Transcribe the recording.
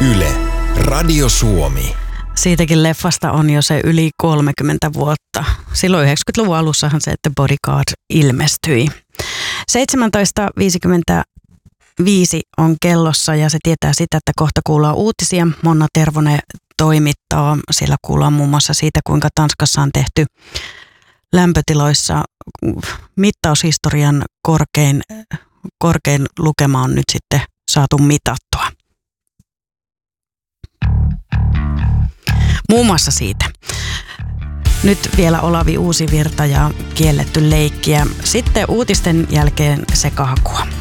Yle, Radio Suomi. Siitäkin leffasta on jo se yli 30 vuotta. Silloin 90-luvun alussahan se, että Bodyguard ilmestyi. 17.55 on kellossa ja se tietää sitä, että kohta kuullaan uutisia. Monna Tervonen toimittaa. Siellä kuullaan muun muassa siitä, kuinka Tanskassa on tehty lämpötiloissa mittaushistorian korkein lukema on nyt sitten saatu mitattua. Muun muassa siitä. Nyt vielä Olavi Uusivirta ja Kielletty leikkiä. Sitten uutisten jälkeen se kahkua.